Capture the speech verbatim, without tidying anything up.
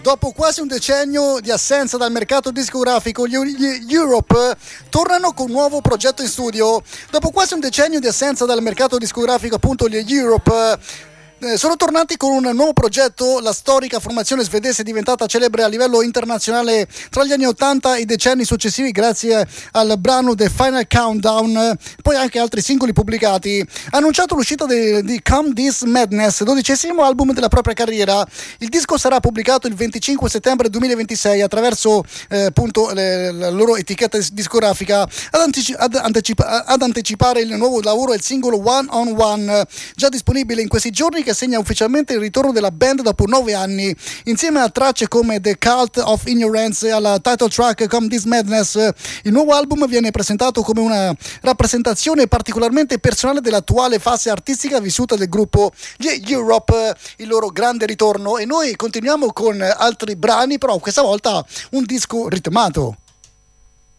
Dopo quasi un decennio di assenza dal mercato discografico, gli, gli Europe tornano con un nuovo progetto in studio. Dopo quasi un decennio di assenza dal mercato discografico, appunto, gli Europe eh, sono tornati con un nuovo progetto. La storica formazione svedese è diventata celebre a livello internazionale tra gli anni ottanta e i decenni successivi grazie al brano The Final Countdown, poi anche altri singoli pubblicati. Ha annunciato l'uscita di, di Come This Madness, dodicesimo album della propria carriera. Il disco sarà pubblicato il venticinque settembre duemilaventisei attraverso eh, appunto le, la loro etichetta discografica. Ad, anteci- ad, antecipa- ad anticipare il nuovo lavoro è il singolo One on One, già disponibile in questi giorni, che segna ufficialmente il ritorno della band dopo nove anni. Insieme a tracce come The Cult of Ignorance e alla title track Come This Madness, il nuovo album viene presentato come una rappresentazione particolarmente personale dell'attuale fase artistica vissuta del gruppo gli Europe, il loro grande ritorno. E noi continuiamo con altri brani, però questa volta un disco ritmato.